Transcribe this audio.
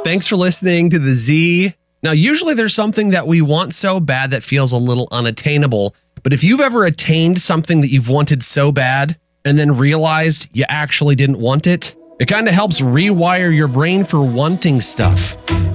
Thanks for listening to the Z. Now, usually there's something that we want so bad that feels a little unattainable. But if you've ever attained something that you've wanted so bad and then realized you actually didn't want it, it kind of helps rewire your brain for wanting stuff.